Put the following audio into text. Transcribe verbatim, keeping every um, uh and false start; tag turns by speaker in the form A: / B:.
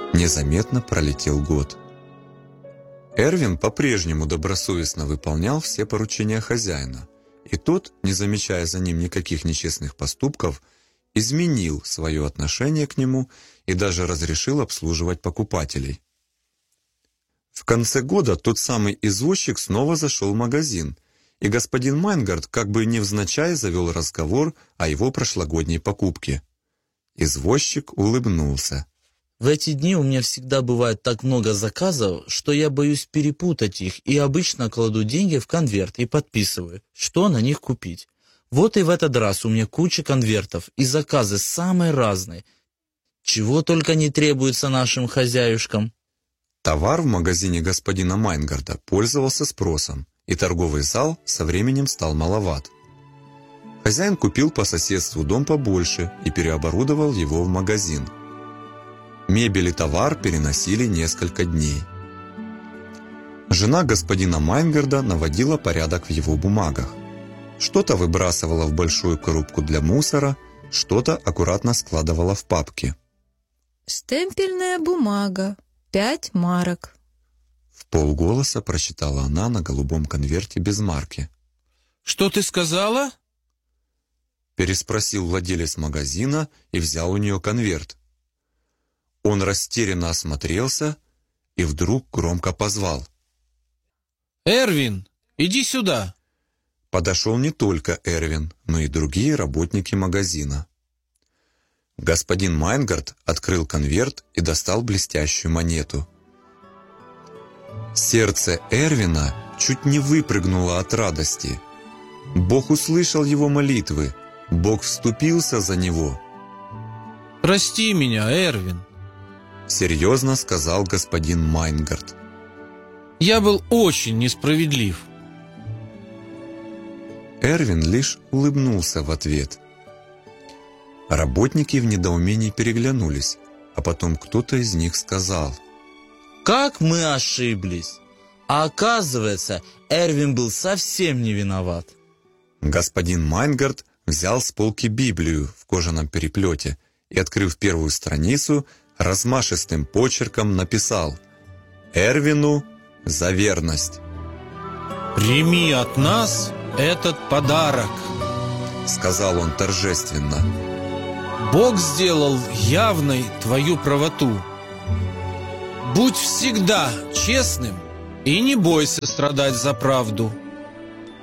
A: Незаметно пролетел год. Эрвин по-прежнему добросовестно выполнял все поручения хозяина, и тот, не замечая за ним никаких нечестных поступков, изменил свое отношение к нему и даже разрешил обслуживать покупателей. В конце года тот самый извозчик снова зашел в магазин, и господин Майнгард как бы невзначай завел разговор о его прошлогодней покупке. Извозчик улыбнулся.
B: В эти дни у меня всегда бывает так много заказов, что я боюсь перепутать их и обычно кладу деньги в конверт и подписываю, что на них купить. Вот и в этот раз у меня куча конвертов и заказы самые разные. Чего только не требуется нашим хозяюшкам.
A: Товар в магазине господина Майнгарда пользовался спросом, и торговый зал со временем стал маловат. Хозяин купил по соседству дом побольше и переоборудовал его в магазин. Мебель и товар переносили несколько дней. Жена господина Майнгарда наводила порядок в его бумагах. Что-то выбрасывала в большую коробку для мусора, что-то аккуратно складывала в папки.
C: «Штемпельная бумага. Пять марок».
A: В полголоса прочитала она на голубом конверте без марки.
D: «Что ты сказала?»
A: Переспросил владелец магазина и взял у нее конверт. Он растерянно осмотрелся и вдруг громко позвал.
D: «Эрвин, иди сюда!»
A: Подошел не только Эрвин, но и другие работники магазина. Господин Майнгард открыл конверт и достал блестящую монету. Сердце Эрвина чуть не выпрыгнуло от радости. Бог услышал его молитвы, Бог вступился за него.
D: «Прости меня, Эрвин»,
A: — серьезно сказал господин Майнгард.
D: «Я был очень несправедлив».
A: Эрвин лишь улыбнулся в ответ. Работники в недоумении переглянулись, а потом кто-то из них сказал:
B: «Как мы ошиблись! А оказывается, Эрвин был совсем не виноват».
A: Господин Майнгард взял с полки Библию в кожаном переплете и, открыв первую страницу, размашистым почерком написал: «Эрвину за верность».
D: «Прими от нас этот подарок»,
A: — сказал он торжественно.
D: «Бог сделал явной твою правоту. Будь всегда честным и не бойся страдать за правду».